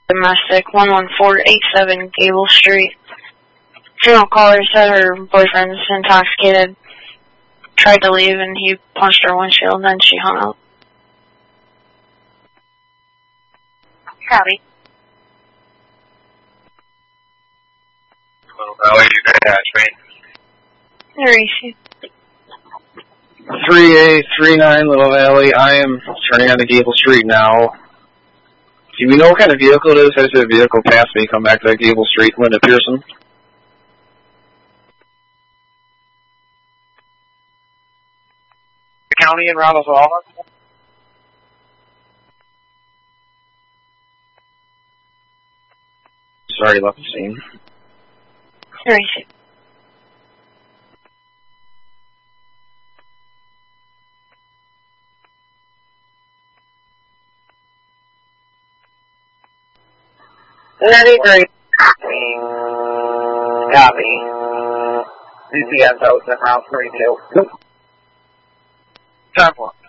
Domestic 11487 Gable Street. Female caller said her boyfriend's intoxicated, tried to leave, and he punched her windshield, and then she hung up. Copy. Oh, you can attach me. There you 3839 Little Valley. I am turning onto Gable Street now. Do we know what kind of vehicle it is? I just had a vehicle pass me, come back to that Gable Street, Linda Pearson. The county in Roswell. Sorry, left the scene. There you Copy. CCS house at Route 32. Time for